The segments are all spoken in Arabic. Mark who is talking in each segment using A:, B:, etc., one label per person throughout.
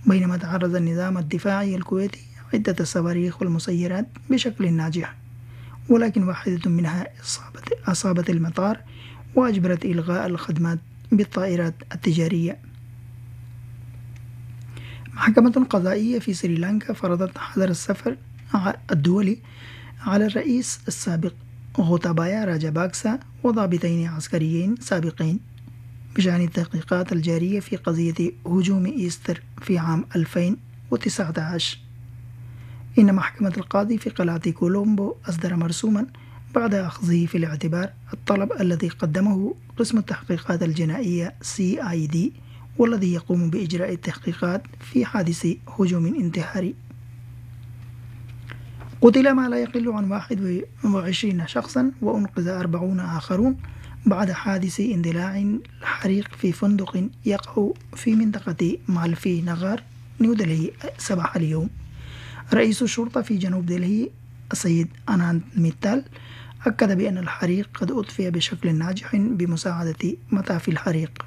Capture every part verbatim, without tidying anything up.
A: بينما تعرض النظام الدفاعي الكويتي عدة الصواريخ والمسيرات بشكل ناجح، ولكن واحدة منها أصابت, أصابت المطار وأجبرت إلغاء الخدمات بالطائرات التجارية. محكمة قضائية في سريلانكا فرضت حظر السفر الدولي على الرئيس السابق غوتابايا راجاباكسا وضابطين عسكريين سابقين بشأن التحقيقات الجارية في قضية هجوم إيستر في عام ألفين وتسعة عشر. إن محكمة القاضي في قلعة كولومبو أصدر مرسوما بعد أخذه في الاعتبار الطلب الذي قدمه قسم التحقيقات الجنائية سي آي دي، والذي يقوم بإجراء التحقيقات في حادث هجوم انتحاري. قتل ما لا يقل عن واحد وعشرين شخصا وأنقذ أربعون آخرون بعد حادث اندلاع حريق في فندق يقع في منطقة مالفي نغار نيودلهي صباح اليوم. رئيس الشرطة في جنوب دلهي السيد أنانت ميتال أكد بأن الحريق قد أطفئ بشكل ناجح بمساعدة مطافي الحريق.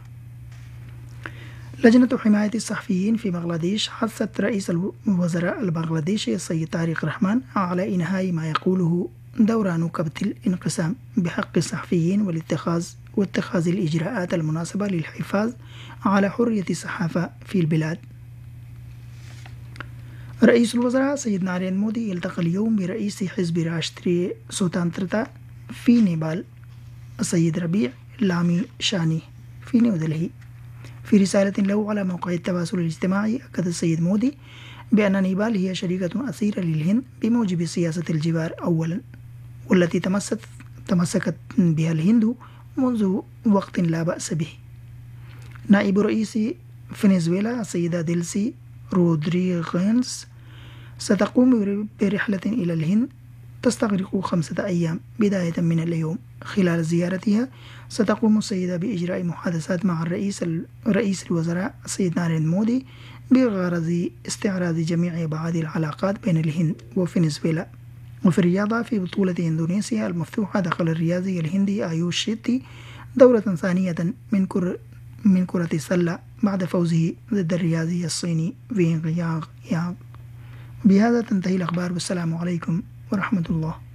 A: لجنة حماية الصحفيين في بنغلاديش حثت رئيس الوزراء البنغلاديشي السيد طارق رحمان على إنهاء ما يقوله دوران كبت الانقسام بحق الصحفيين والاتخاذ واتخاذ الإجراءات المناسبة للحفاظ على حرية الصحافة في البلاد. رئيس الوزراء سيد نارين مودي يلتقى اليوم برئيس حزب راشتري سوتانترتا في نيبال السيد ربيع لامي شاني في نيودلهي. في رسالة له على موقع التواصل الاجتماعي أكد السيد مودي بأن نيبال هي شريكة أثيرة للهند بموجب سياسة الجوار أولا، والتي تمسكت تمسكت بها الهند منذ وقت لا بأس به. نائب رئيس فنزويلا السيدة ديلسي رودريغيز ستقوم برحلة إلى الهند تستغرق خمسة أيام بداية من اليوم. خلال زيارتها ستقوم السيدة بإجراء محادثات مع الرئيس رئيس الوزراء السيد نارين مودي بغرض استعراض جميع أبعاد العلاقات بين الهند وفنزويلا. وفي الرياضة، في بطولة إندونيسيا المفتوحة دخل الرياضي الهندي آيوش شيتي دورة ثانية من كرة من كرة السلة بعد فوزه ضد الرياضي الصيني وينغ يانغ يانغ. بهذا تنتهي الأخبار، والسلام عليكم ورحمة الله.